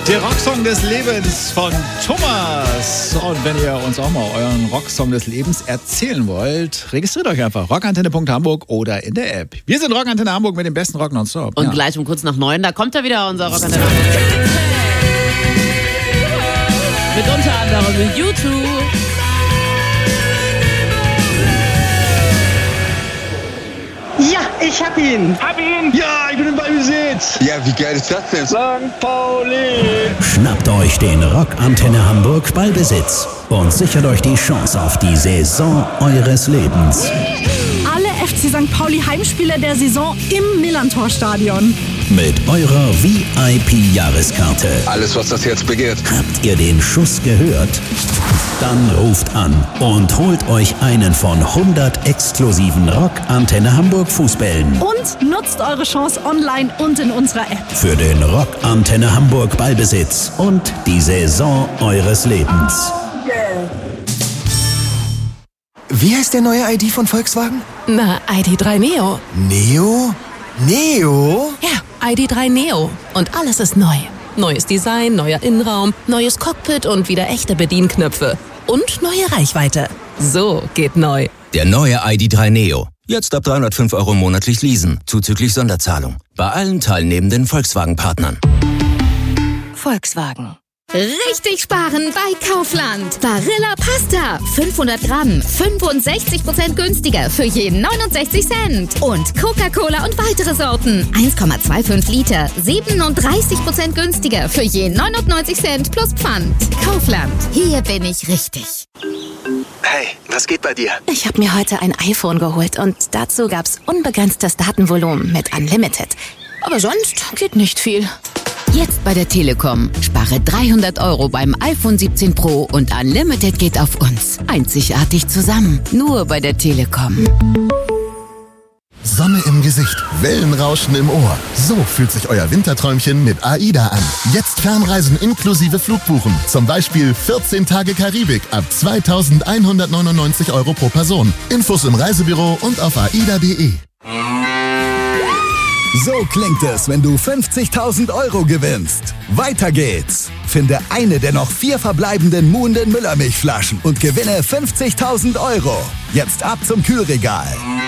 Der Rocksong des Lebens von Thomas. Und wenn ihr uns auch mal euren Rocksong des Lebens erzählen wollt, registriert euch einfach rockantenne.hamburg oder in der App. Wir sind Rockantenne Hamburg mit dem besten Rock nonstop. Und gleich um kurz nach 9, da kommt er wieder, unser Rockantenne Hamburg. Mit unter anderem YouTube. Ja, ich hab ihn. Ja, ich bin im Ballbesitz. Ja, wie geil ist das denn? St. Pauli. Schnappt euch den Rockantenne Hamburg Ballbesitz und sichert euch die Chance auf die Saison eures Lebens. Alle FC St. Pauli Heimspiele der Saison im Millantor-Stadion. Mit eurer VIP-Jahreskarte. Alles, was das Herz begehrt. Habt ihr den Schuss gehört? Dann ruft an und holt euch einen von 100 exklusiven Rockantenne Hamburg Fußbällen. Und nutzt eure Chance online und in unserer App. Für den Rockantenne Hamburg Ballbesitz und die Saison eures Lebens. Wie heißt der neue ID von Volkswagen? Na, ID.3 Neo. Neo? Neo? Ja, ID.3 Neo. Und alles ist neu. Neues Design, neuer Innenraum, neues Cockpit und wieder echte Bedienknöpfe. Und neue Reichweite. So geht neu. Der neue ID.3 Neo. Jetzt ab 305 € monatlich leasen, zuzüglich Sonderzahlung. Bei allen teilnehmenden Volkswagen-Partnern. Volkswagen. Richtig sparen bei Kaufland. Barilla Pasta. 500 Gramm. 65% günstiger für je 69 Cent. Und Coca-Cola und weitere Sorten. 1,25 Liter. 37% günstiger für je 99 Cent plus Pfand. Kaufland. Hier bin ich richtig. Hey, was geht bei dir? Ich habe mir heute ein iPhone geholt und dazu gab's unbegrenztes Datenvolumen mit Unlimited. Aber sonst geht nicht viel. Jetzt bei der Telekom. Spare 300 € beim iPhone 17 Pro und Unlimited geht auf uns. Einzigartig zusammen. Nur bei der Telekom. Sonne im Gesicht, Wellenrauschen im Ohr. So fühlt sich euer Winterträumchen mit AIDA an. Jetzt Fernreisen inklusive Flugbuchen. Zum Beispiel 14 Tage Karibik ab 2.199 € pro Person. Infos im Reisebüro und auf aida.de. So klingt es, wenn du 50.000 € gewinnst. Weiter geht's. Finde eine der noch 4 verbleibenden Muhnden Müllermilchflaschen und gewinne 50.000 €. Jetzt ab zum Kühlregal.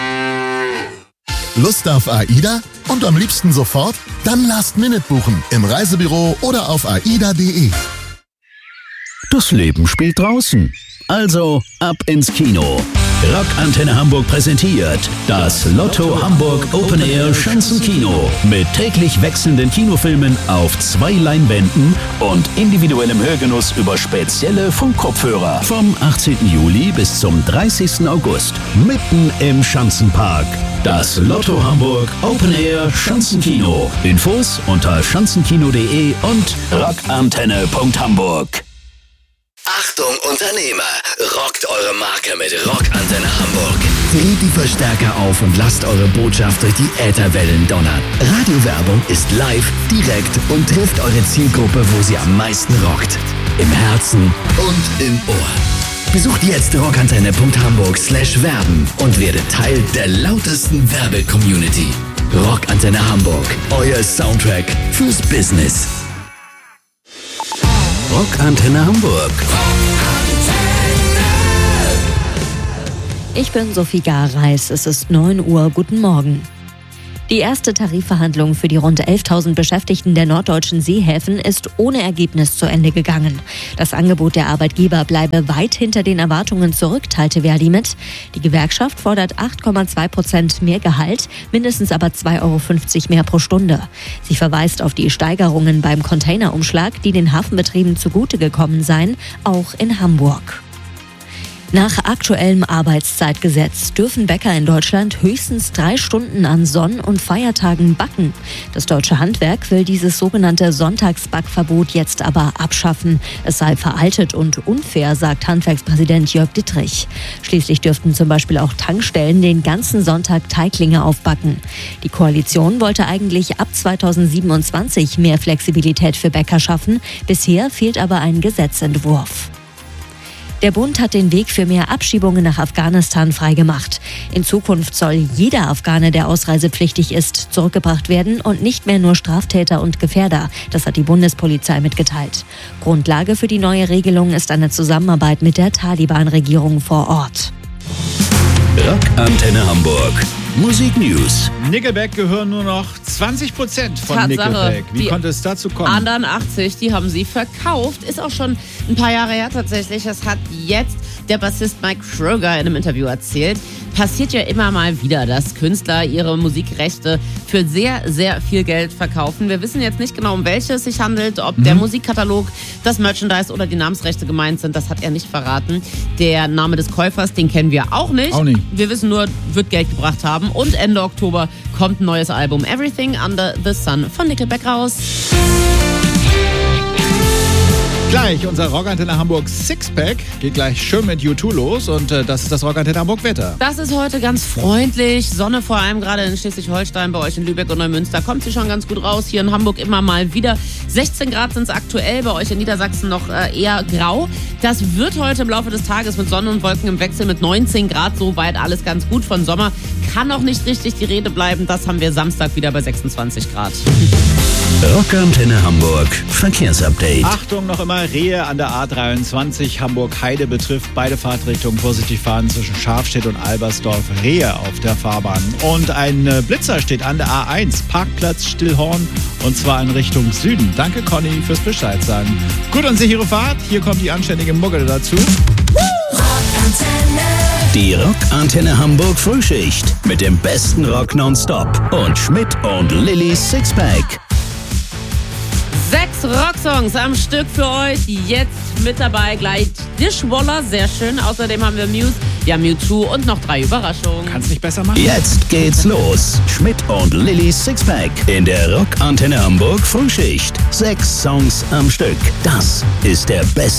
Lust auf AIDA? Und am liebsten sofort? Dann Last-Minute buchen im Reisebüro oder auf aida.de. Das Leben spielt draußen. Also ab ins Kino. Rockantenne Hamburg präsentiert das Lotto Hamburg Open Air Schanzenkino mit täglich wechselnden Kinofilmen auf 2 Leinwänden und individuellem Hörgenuss über spezielle Funkkopfhörer. Vom 18. Juli bis zum 30. August mitten im Schanzenpark. Das Lotto Hamburg Open Air Schanzenkino. Infos unter schanzenkino.de und rockantenne.hamburg. Achtung Unternehmer, rockt eure Marke mit Rockantenne Hamburg. Dreht die Verstärker auf und lasst eure Botschaft durch die Ätherwellen donnern. Radiowerbung ist live, direkt und trifft eure Zielgruppe, wo sie am meisten rockt. Im Herzen und im Ohr. Besucht jetzt rockantenne.hamburg/werben und werdet Teil der lautesten Werbe-Community. Rockantenne Hamburg, euer Soundtrack fürs Business. Rockantenne Hamburg. Ich bin Sophie Garreis. Es ist 9 Uhr. Guten Morgen. Die erste Tarifverhandlung für die rund 11.000 Beschäftigten der norddeutschen Seehäfen ist ohne Ergebnis zu Ende gegangen. Das Angebot der Arbeitgeber bleibe weit hinter den Erwartungen zurück, teilte Verdi mit. Die Gewerkschaft fordert 8,2% mehr Gehalt, mindestens aber 2,50 € mehr pro Stunde. Sie verweist auf die Steigerungen beim Containerumschlag, die den Hafenbetrieben zugute gekommen seien, auch in Hamburg. Nach aktuellem Arbeitszeitgesetz dürfen Bäcker in Deutschland höchstens 3 Stunden an Sonn- und Feiertagen backen. Das deutsche Handwerk will dieses sogenannte Sonntagsbackverbot jetzt aber abschaffen. Es sei veraltet und unfair, sagt Handwerkspräsident Jörg Dittrich. Schließlich dürften zum Beispiel auch Tankstellen den ganzen Sonntag Teiglinge aufbacken. Die Koalition wollte eigentlich ab 2027 mehr Flexibilität für Bäcker schaffen. Bisher fehlt aber ein Gesetzentwurf. Der Bund hat den Weg für mehr Abschiebungen nach Afghanistan freigemacht. In Zukunft soll jeder Afghane, der ausreisepflichtig ist, zurückgebracht werden und nicht mehr nur Straftäter und Gefährder. Das hat die Bundespolizei mitgeteilt. Grundlage für die neue Regelung ist eine Zusammenarbeit mit der Taliban-Regierung vor Ort. Rock Antenne Hamburg. Musik News. Nickelback gehören nur noch 20% von Tatsache. Nickelback. Wie Die konnte es dazu kommen? Anderen 80, die haben sie verkauft. Ist auch schon ein paar Jahre her tatsächlich. Das hat jetzt der Bassist Mike Kroeger in einem Interview erzählt. Passiert ja immer mal wieder, dass Künstler ihre Musikrechte für sehr, sehr viel Geld verkaufen. Wir wissen jetzt nicht genau, um welche es sich handelt, ob der Musikkatalog, das Merchandise oder die Namensrechte gemeint sind. Das hat er nicht verraten. Der Name des Käufers, den kennen wir auch nicht. Wir wissen nur, wird Geld gebracht haben. Und Ende Oktober kommt ein neues Album Everything Under the Sun von Nickelback raus. Gleich unser Rockantenne Hamburg Sixpack geht gleich schön mit U2 los und das ist das Rockantenne Hamburg Wetter. Das ist heute ganz freundlich. Sonne vor allem gerade in Schleswig-Holstein, bei euch in Lübeck und Neumünster kommt sie schon ganz gut raus. Hier in Hamburg immer mal wieder. 16 Grad sind es aktuell, bei euch in Niedersachsen noch eher grau. Das wird heute im Laufe des Tages mit Sonne und Wolken im Wechsel mit 19 Grad soweit alles ganz gut. Von Sommer kann noch nicht richtig die Rede bleiben. Das haben wir Samstag wieder bei 26 Grad. Rockantenne Hamburg Verkehrsupdate. Achtung, noch immer Rehe an der A23 Hamburg-Heide betrifft beide Fahrtrichtungen. Vorsichtig fahren zwischen Scharfstedt und Albersdorf. Rehe auf der Fahrbahn. Und ein Blitzer steht an der A1 Parkplatz Stillhorn und zwar in Richtung Süden. Danke Conny fürs Bescheid sagen. Gut und sichere Fahrt. Hier kommt die anständige Muggel dazu. Die Rockantenne Hamburg Frühschicht mit dem besten Rock nonstop und Schmidt und Lillys Sixpack. 6 Rocksongs am Stück für euch. Jetzt mit dabei gleich Dishwaller, sehr schön. Außerdem haben wir Muse, wir haben U2 und noch 3 Überraschungen. Kannst nicht besser machen? Jetzt geht's los. Schmidt und Lillys Sixpack in der Rockantenne Hamburg Frühschicht. 6 Songs am Stück. Das ist der beste